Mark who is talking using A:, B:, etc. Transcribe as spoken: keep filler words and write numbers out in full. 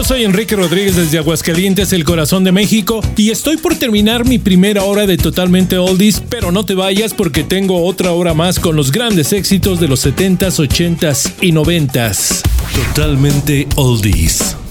A: Yo soy Enrique Rodríguez desde Aguascalientes, el corazón de México, y estoy por terminar mi primera hora de Totalmente Oldies, pero no te vayas porque tengo otra hora más con los grandes éxitos de los setentas, ochentas y noventas. Totalmente Oldies.